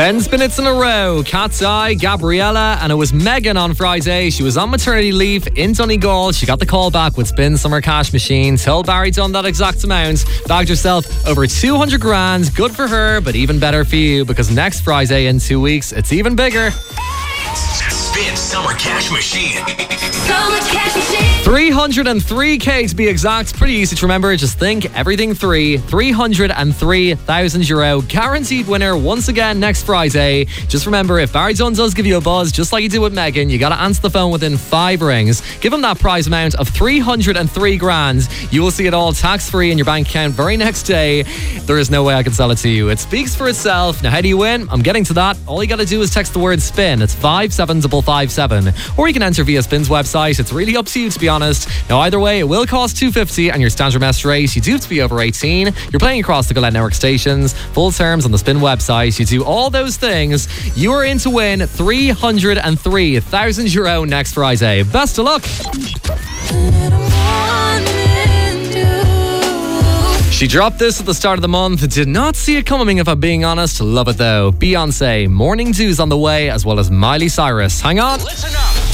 10 spins in a row. Cat's Eye, Gabriella, and it was Megan on Friday. She was on maternity leave in Donegal. She got the call back with Spin Summer Cash Machine. Till Barry done that exact amount. Bagged herself over 200 grand. Good for her, but even better for you, because next Friday in 2 weeks, it's even bigger. Spin Summer Cash Machine. Summer Cash Machine. 303k to be exact. Pretty easy to remember. Just think everything 3. 303,000 euro. Guaranteed winner once again next Friday. Just remember, if Barry Dunn does give you a buzz, just like you did with Megan, you got to answer the phone within 5 rings. Give him that prize amount of 303 grand. You will see it all tax-free in your bank account very next day. There is no way I can sell it to you. It speaks for itself. Now, how do you win? I'm getting to that. All you got to do is text the word SPIN. It's 57557. Or you can enter via Spin's website. It's really up to you, to be honest. Now, either way, it will cost $2.50 and your standard mess rate. You do have to be over 18. You're playing across the Gillette Network stations. Full terms on the Spin website. You do all those things. You are in to win 303,000 euro next Friday. Best of luck. She dropped this at the start of the month. Did not see it coming, if I'm being honest. Love it though. Beyonce, Morning Dew's on the way, as well as Miley Cyrus. Hang on. Listen up.